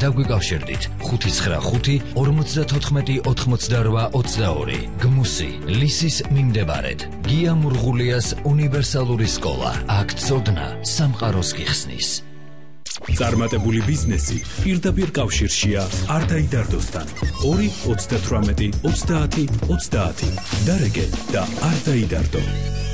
დაგვიკავშირდით 595 54 88 22. გმუსი ლისის მიმდებარედ. გია მურღულიას უნივერსალური სკოლა. აქ ცოდნა სამყაროს გიხსნის. წარმატებული ბიზნესი პირდაპირ კავშირშია არტაი დარდოსთან. 2 38 30 30. დარეგე და არტაი დარდო.